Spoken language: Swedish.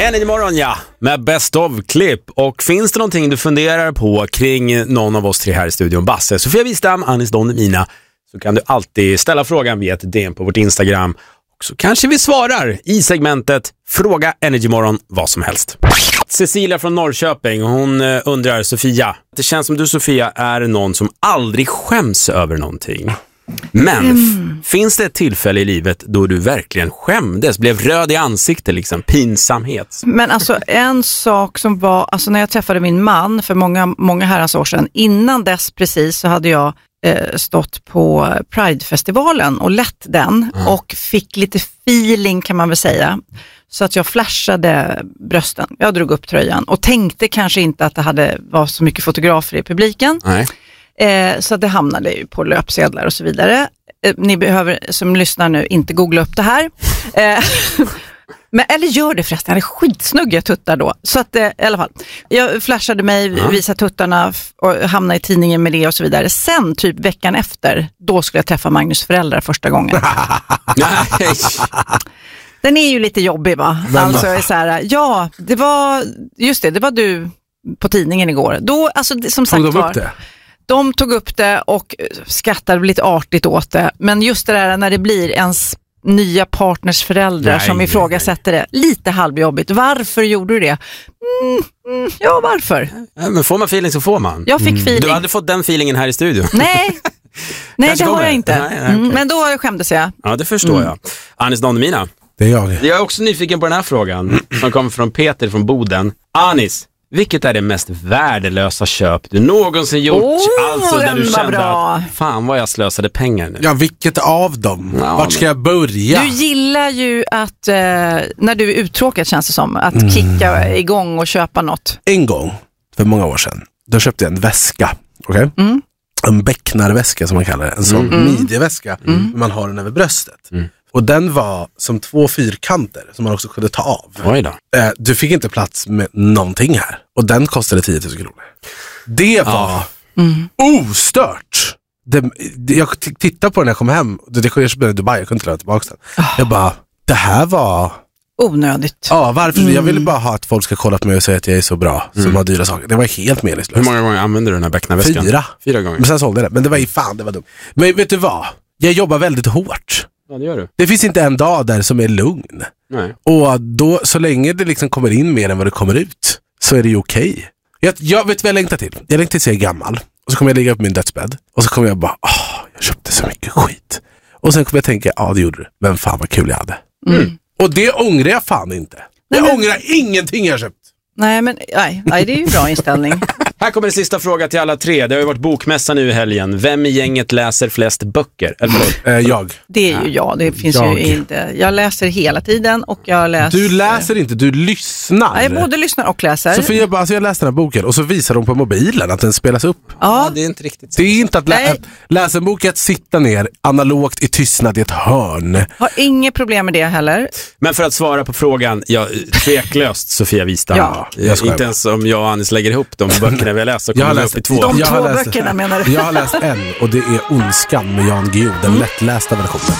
Energy Morgon, ja, med Best of-klipp. Och finns det någonting du funderar på kring någon av oss tre här i studion, Basse, Sofia Wistam, Anis Don Emina, så kan du alltid ställa frågan via ett DM på vårt Instagram. Och så kanske vi svarar i segmentet Fråga Energy Morgon vad som helst. Cecilia från Norrköping, hon undrar, Sofia, det känns som du, Sofia, är någon som aldrig skäms över någonting. Men finns det ett tillfälle i livet då du verkligen skämdes, blev röd i ansiktet, liksom pinsamhet? Men alltså en sak som var, alltså när jag träffade min man för många herrans år sedan, innan dess precis så hade jag stått på Pride-festivalen och lett den och fick lite feeling, kan man väl säga. Så att jag flashade brösten. Jag drog upp tröjan och tänkte kanske inte att det var så mycket fotografer i publiken. Nej. Så det hamnade ju på löpsedlar och så vidare. Ni behöver, som lyssnar nu, inte googla upp det här. Men, eller gör det förresten, det är skitsnugga tuttar då. Så att i alla fall, jag flashade mig, visade tuttarna och hamnade i tidningen med det och så vidare. Sen typ veckan efter, då skulle jag träffa Magnus föräldrar första gången. Nej. Den är ju lite jobbig, va? Alltså är så här, ja, det var du på tidningen igår. Då, alltså som sagt var, de tog upp det och skrattade lite artigt åt det. Men just det där när det blir ens nya partners föräldrar som ifrågasätter det. Lite halvjobbigt. Varför gjorde du det? Ja, varför? Men får man feeling så får man. Jag fick feeling. Du hade fått den feelingen här i studion. Nej, det har jag inte. Nej, okay. Men då skämdes jag. Ja, det förstår jag. Anis Don Emina. Det är jag. Jag är också nyfiken på den här frågan som kommer från Peter från Boden. Anis, vilket är det mest värdelösa köp du någonsin gjort? Alltså där du kände att fan vad jag slösade pengar nu. Ja, vilket av dem? Ja, vart ska jag börja? Du gillar ju att när du är uttråkad, känns det som, att kicka igång och köpa något. En gång, för många år sedan, då köpte jag en väska. Okej? En bäcknarväska som man kallar det. En sån midjeväska. Man har den över bröstet. Och den var som 2 fyrkanter som man också kunde ta av. Oj då. Du fick inte plats med någonting här. Och den kostade 10 000 kronor. Det var ostört. Jag tittade på den när jag kom hem. Jag köpte i Dubai, jag kunde inte lämna tillbaka den. Jag bara, det här var onödigt. Ja, varför? Jag ville bara ha att folk ska kolla på mig och säga att jag är så bra som har dyra saker. Det var helt meningslöst. Hur många gånger använde du den här becknarväskan? 4 gånger. Men sen sålde jag det. Men det var det var dumt. Men vet du vad? Jag jobbar väldigt hårt. Ja, det gör du. Det finns inte en dag där som är lugn. Nej. Och då, så länge det liksom kommer in mer än vad det kommer ut, så är det ju okej. Jag vet vad jag längtar till. Jag längtar till att jag är gammal. Och så kommer jag ligga på min dödsbädd. Och så kommer jag bara, jag köpte så mycket skit. Och sen kommer jag tänka, det gjorde du. Men fan vad kul jag hade. Och det ångrar jag fan inte. Jag ångrar ingenting jag köpt. Nej, det är ju bra inställning. Här kommer en sista fråga till alla tre. Det har ju varit bokmässa nu i helgen. Vem i gänget läser flest böcker? Jag. Det är ju jag. Det finns ju inte. Jag läser hela tiden och jag läser... Du läser inte, du lyssnar. Ja, jag både lyssnar och läser. Så jag läste den här boken och så visar de på mobilen att den spelas upp. Ja, det är inte riktigt så. Det är inte att läsa en bok, att sitta ner analogt i tystnad i ett hörn. Har inget problem med det heller. Men för att svara på frågan, tveklöst Sofia Wistam. Ja. Inte ens om jag och Anis lägger ihop de böckerna vi har läst så kommer vi upp i 2. De 2 böckerna menar du? Jag har läst en och det är Ondskan med Jan Guillou, den lättlästa versionen.